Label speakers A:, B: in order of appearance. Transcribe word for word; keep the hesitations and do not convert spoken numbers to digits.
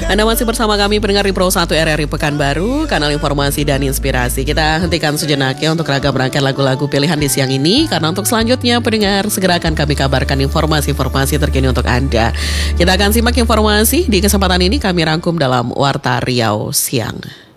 A: Anda masih bersama kami pendengar di Pro satu R R I Pekanbaru, kanal informasi dan inspirasi. Kita hentikan sejenak ya untuk ragam rangkaian lagu-lagu pilihan di siang ini, karena untuk selanjutnya pendengar segera akan kami kabarkan informasi-informasi terkini untuk Anda. Kita akan simak informasi di kesempatan ini kami rangkum dalam Warta Riau Siang.